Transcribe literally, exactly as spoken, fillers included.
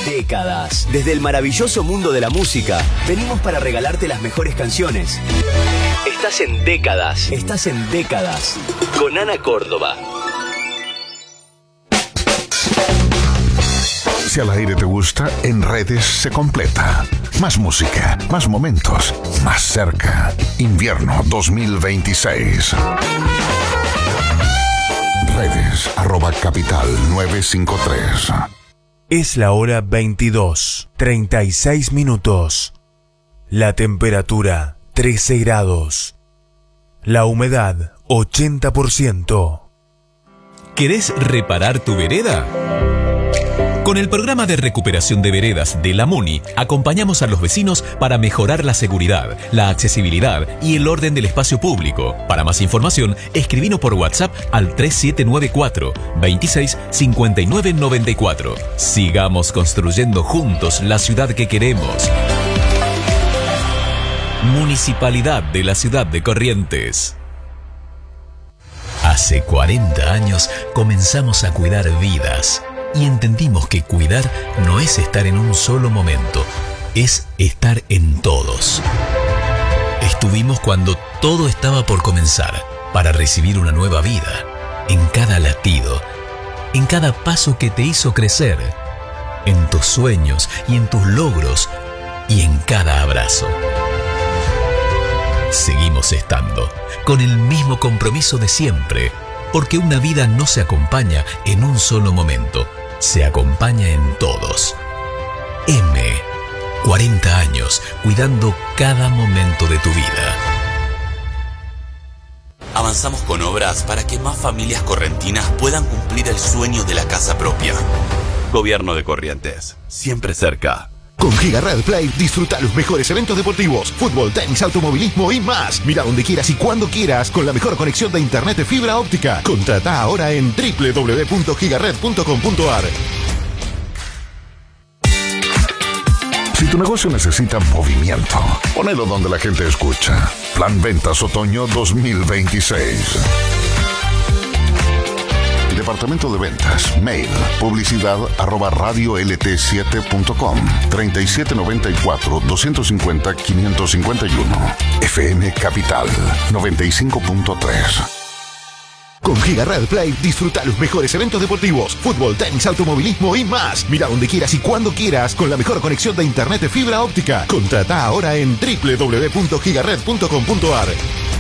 Décadas. Desde el maravilloso mundo de la música, venimos para regalarte las mejores canciones. Estás en Décadas. Estás en Décadas. Con Ana Córdoba. Si al aire te gusta, en redes se completa. Más música, más momentos, más cerca. Invierno dos mil veintiséis. Redes, arroba capital novecientos cincuenta y tres. Es la hora veintidós, treinta y seis minutos. La temperatura, trece grados. La humedad, ochenta por ciento. ¿Querés reparar tu vereda? Con el programa de recuperación de veredas de la MUNI, acompañamos a los vecinos para mejorar la seguridad, la accesibilidad y el orden del espacio público. Para más información, escribinos por WhatsApp al tres siete nueve cuatro, veintiséis, cincuenta y nueve noventa y cuatro. Sigamos construyendo juntos la ciudad que queremos. Municipalidad de la Ciudad de Corrientes. Hace cuarenta años comenzamos a cuidar vidas. Y entendimos que cuidar no es estar en un solo momento, es estar en todos. Estuvimos cuando todo estaba por comenzar, para recibir una nueva vida, en cada latido, en cada paso que te hizo crecer, en tus sueños y en tus logros, y en cada abrazo. Seguimos estando, con el mismo compromiso de siempre, porque una vida no se acompaña en un solo momento, se acompaña en todos. M. cuarenta años cuidando cada momento de tu vida. Avanzamos con obras para que más familias correntinas puedan cumplir el sueño de la casa propia. Gobierno de Corrientes, siempre cerca. Con Gigared Play disfruta los mejores eventos deportivos, fútbol, tenis, automovilismo y más. Mira donde quieras y cuando quieras con la mejor conexión de internet de fibra óptica. Contrata ahora en doble u doble u doble u punto gigared punto com punto a r. Si tu negocio necesita movimiento, ponelo donde la gente escucha. Plan Ventas Otoño dos mil veintiséis. Departamento de Ventas, mail, publicidad arroba radio l t siete punto com, treinta y siete noventa y cuatro, doscientos cincuenta, quinientos cincuenta y uno. F M Capital noventa y cinco punto tres. Con Gigared Play disfruta los mejores eventos deportivos, fútbol, tenis, automovilismo y más. Mira donde quieras y cuando quieras con la mejor conexión de internet de fibra óptica. Contrata ahora en doble u doble u doble u punto gigared punto com punto a r.